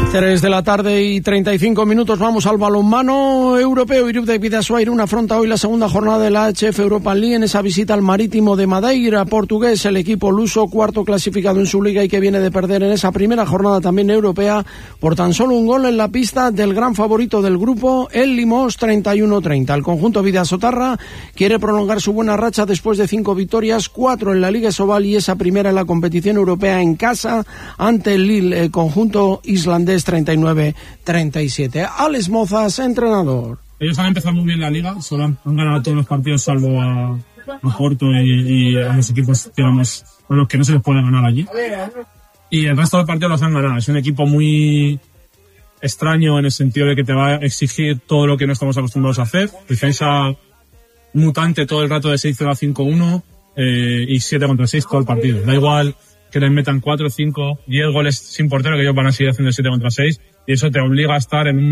3 de la tarde y 35 minutos, vamos al balonmano europeo. Irún de Bidasoa Irún afronta hoy la segunda jornada de la HF Europa League en esa visita al Marítimo de Madeira, portugués, el equipo luso, cuarto clasificado en su liga y que viene de perder en esa primera jornada también europea por tan solo un gol en la pista del gran favorito del grupo, el Limos, 31-30. El conjunto Bidasotarra quiere prolongar su buena racha después de 5 victorias, 4 en la Liga Sobal y esa primera en la competición europea en casa ante el Lille, el conjunto islandés, 39-37. Alex Mozas, entrenador. Ellos han empezado muy bien la liga, solo han ganado todos los partidos salvo a Porto y a los equipos, digamos, a los que no se les puede ganar allí. Y el resto de partidos los han ganado. Es un equipo muy extraño en el sentido de que te va a exigir todo lo que no estamos acostumbrados a hacer. Defensa mutante todo el rato de 6-0-5-1 y 7 contra 6 todo el partido. Da igual que les metan 4, 5, 10 goles sin portero, que ellos van a seguir haciendo 7 contra 6, y eso te obliga a estar en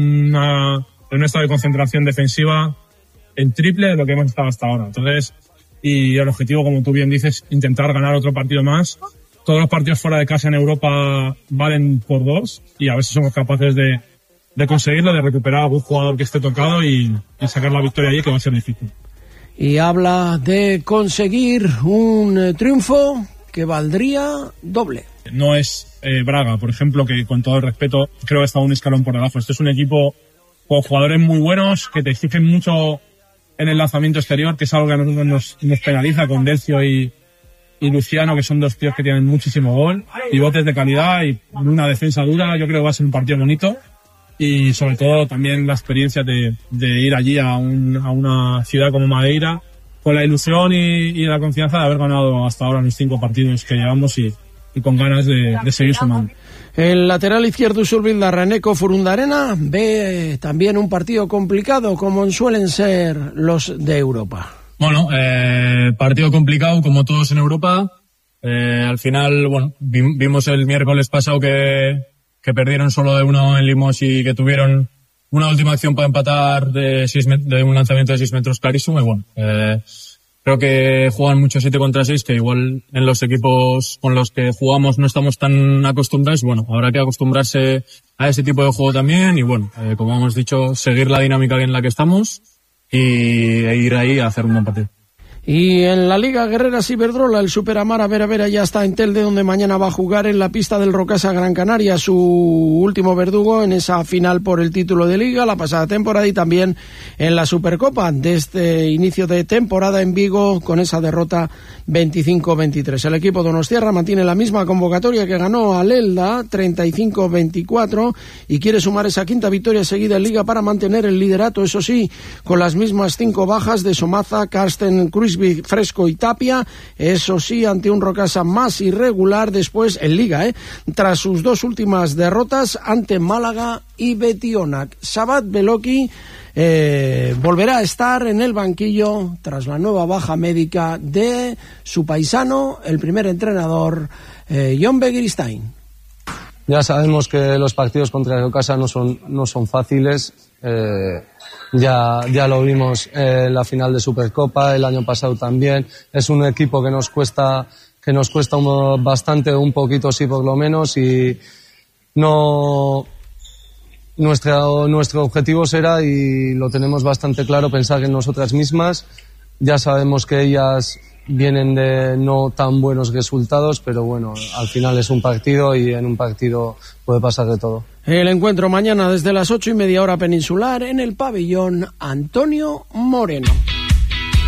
un estado de concentración defensiva en triple de lo que hemos estado hasta ahora. Entonces, y el objetivo, como tú bien dices, intentar ganar otro partido más. Todos los partidos fuera de casa en Europa valen por 2, y a ver si somos capaces de conseguirlo, de recuperar a algún jugador que esté tocado y sacar la victoria allí, que va a ser difícil. Y habla de conseguir un triunfo que valdría doble. No es Braga, por ejemplo, que con todo el respeto creo que está un escalón por debajo. Este es un equipo con jugadores muy buenos que te exigen mucho en el lanzamiento exterior, que es algo que a nosotros nos penaliza, con Decio y Luciano, que son dos tíos que tienen muchísimo gol, pivotes de calidad y una defensa dura. Yo creo que va a ser un partido bonito, y sobre todo también la experiencia de ir allí a una ciudad como Madeira, con la ilusión y la confianza de haber ganado hasta ahora los 5 partidos que llevamos y con ganas de seguir sumando. El lateral izquierdo Usurbildarra, Eneko Furundarena, ve también un partido complicado, como suelen ser los de Europa. Bueno, partido complicado como todos en Europa. Al final, bueno, vimos el miércoles pasado que perdieron solo de 1 en Limos y que tuvieron una última acción para empatar de un lanzamiento de 6 metros clarísimo. Y bueno, creo que juegan mucho 7 contra 6, que igual en los equipos con los que jugamos no estamos tan acostumbrados. Bueno, habrá que acostumbrarse a ese tipo de juego también y bueno, como hemos dicho, seguir la dinámica en la que estamos e ir ahí a hacer un buen partido. Y en la Liga Guerreras Iberdrola, el Superamara Vera ya está en Telde, donde mañana va a jugar en la pista del Rocasa Gran Canaria, su último verdugo en esa final por el título de Liga la pasada temporada, y también en la Supercopa de este inicio de temporada en Vigo con esa derrota 25-23. El equipo donostiarra mantiene la misma convocatoria que ganó al Elda, 35-24, y quiere sumar esa 5ª victoria seguida en Liga para mantener el liderato, eso sí, con las mismas 5 bajas de Somaza, Carsten, Cruz, Fresco y Tapia, eso sí, ante un Rocasa más irregular después en Liga, tras sus 2 últimas derrotas ante Málaga y Betionac. Sabat Beloki volverá a estar en el banquillo tras la nueva baja médica de su paisano, el primer entrenador, John Begiristain. Ya sabemos que los partidos contra Rocasa no son fáciles. Ya lo vimos en la final de Supercopa, el año pasado también. Es un equipo que nos cuesta bastante, un poquito sí por lo menos, y nuestro objetivo será, y lo tenemos bastante claro, pensar en nosotras mismas. Ya sabemos que ellas vienen de no tan buenos resultados, pero bueno, al final es un partido y en un partido puede pasar de todo. El encuentro mañana desde las 8:30 hora peninsular en el pabellón Antonio Moreno.